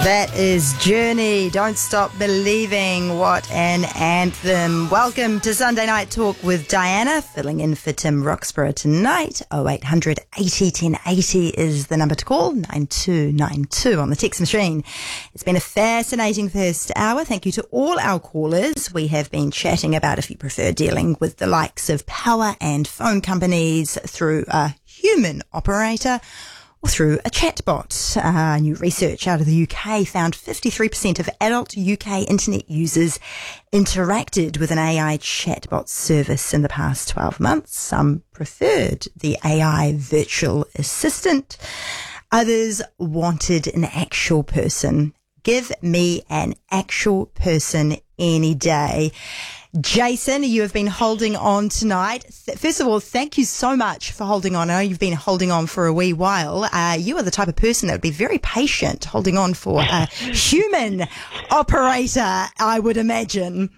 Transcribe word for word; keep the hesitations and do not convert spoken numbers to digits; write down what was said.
That is Journey, Don't Stop Believing. What an anthem. Welcome to Sunday Night Talk with Diana, filling in for Tim Roxburgh tonight. oh eight hundred eighty ten eighty is the number to call, nine two nine two on the text machine. It's been a fascinating first hour. Thank you to all our callers. We have been chatting about if you prefer dealing with the likes of power and phone companies through a human operator or through a chatbot. Uh, new research out of the U K found fifty-three percent of adult U K internet users interacted with an A I chatbot service in the past twelve months. Some preferred the A I virtual assistant. Others wanted an actual person. Give me an actual person any day. Jason, you have been holding on tonight. First of all, thank you so much for holding on. I know you've been holding on for a wee while. Uh, you are the type of person that would be very patient holding on for a human operator, I would imagine.